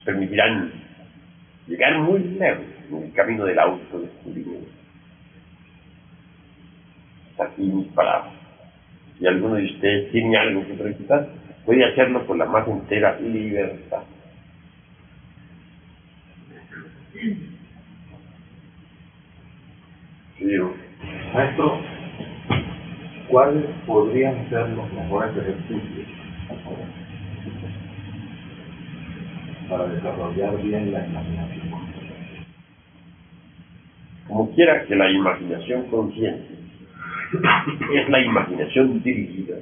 permitirán llegar muy lejos en el camino del autodescubrimiento. Hasta aquí mis palabras. Si alguno de ustedes tiene algo que preguntar, puede hacerlo con la más entera libertad. Sí, maestro, ¿cuáles podrían ser los mejores ejercicios para desarrollar bien la imaginación? Como quiera que la imaginación consciente es la imaginación dirigida,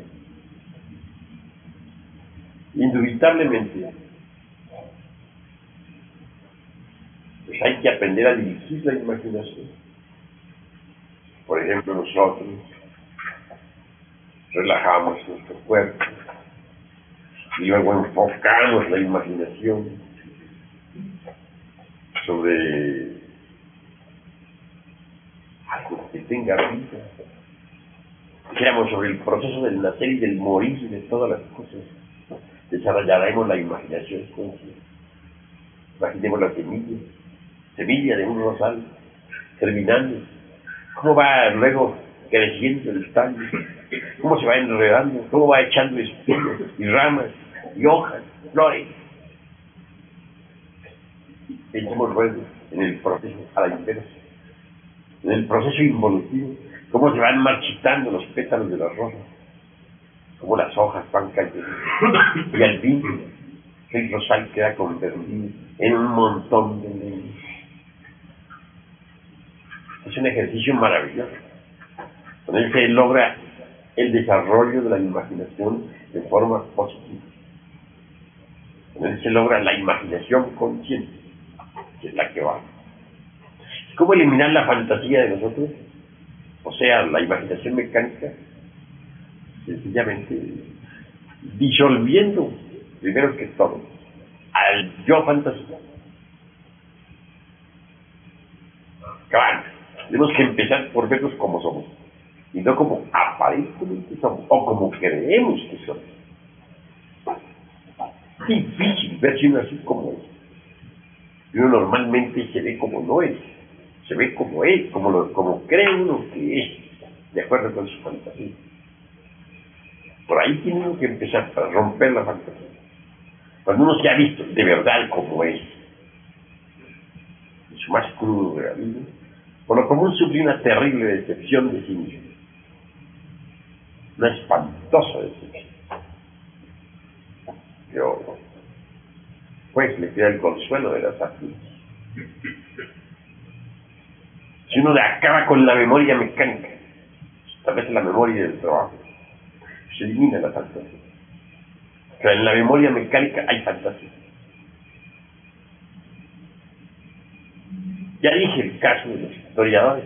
indubitablemente, pues hay que aprender a dirigir la imaginación. Por ejemplo, nosotros relajamos nuestro cuerpo y luego enfocamos la imaginación sobre algo que tenga vida. Dijéramos sobre el proceso del nacer y del morir de todas las cosas. Desarrollaremos la imaginación consciente. Imaginemos la semilla de un rosal, germinando. ¿Cómo va luego creciendo el tallo? ¿Cómo se va enredando? ¿Cómo va echando espinas y ramas y hojas, flores? Pensemos luego en el proceso a la inversa, en el proceso involutivo, cómo se van marchitando los pétalos de las rosas, cómo las hojas van cayendo, y al fin el rosal queda convertido en un montón de leños. Es un ejercicio maravilloso. Con él se logra el desarrollo de la imaginación de forma positiva. Con él se logra la imaginación consciente, que es la que va. ¿Cómo eliminar la fantasía de nosotros? O sea, la imaginación mecánica, sencillamente disolviendo, primero que todo, al yo fantasía. Claro, tenemos que empezar por vernos como somos, y no como aparentemente somos, o como creemos que somos. Es difícil verse uno así como es. Y uno normalmente se ve como no es, se ve como es, como cree uno que es, de acuerdo con su fantasía. Por ahí tiene uno que empezar para romper la fantasía. Cuando uno se ha visto de verdad como es, en su más crudo realismo, por lo común sufre una terrible decepción de sí mismo. Una espantosa decepción. Pero, pues, le queda el consuelo de las aflicciones. Si uno le acaba con la memoria mecánica, tal vez la memoria del trabajo, se elimina la fantasía. Pero en la memoria mecánica hay fantasía. Ya dije el caso de los historiadores.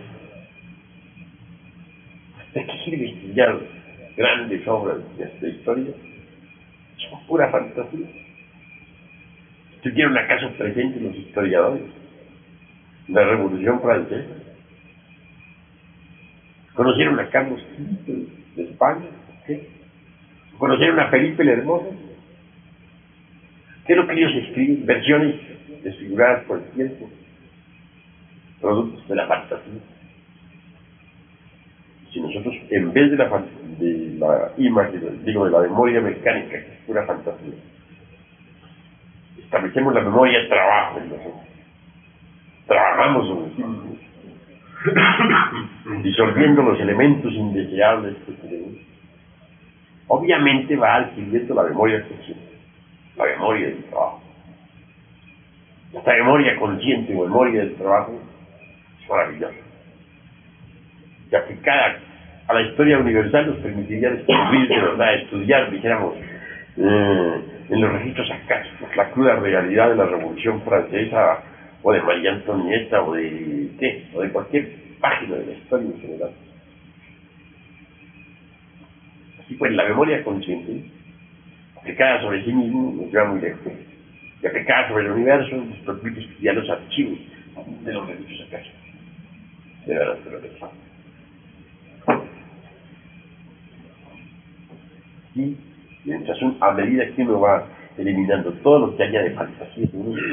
¿De qué sirve estudiar grandes obras de historia? Son pura fantasía. ¿Estuvieron acaso presentes los historiadores? La Revolución Francesa. ¿Conocieron a Carlos V de España? ¿Qué? ¿Conocieron a Felipe el Hermoso? ¿Qué es lo que ellos escriben? Versiones desfiguradas por el tiempo, productos de la fantasía. Si nosotros, en vez de la imagen, digo, de la memoria mecánica, que es pura fantasía, establecemos la memoria de trabajo en nosotros, trabajamos sobre sí mismos, disolviendo los elementos indeseables que tenemos, obviamente va adquiriendo la memoria consciente, la memoria del trabajo. Esta memoria consciente o memoria del trabajo es maravillosa, y aplicada a la historia universal nos permitiría descubrir de verdad, estudiar, dijéramos, en los registros acásicos, la cruda realidad de la Revolución Francesa, o de María Antonieta, o de cualquier página de la historia en general. Así pues, la memoria consciente, aplicada sobre sí mismo, nos lleva muy lejos, y aplicada sobre el universo, nos permite estudiar los archivos de los registros acásicos, de la naturaleza. Y mientras a medida que uno va eliminando todo lo que haya de fantasía.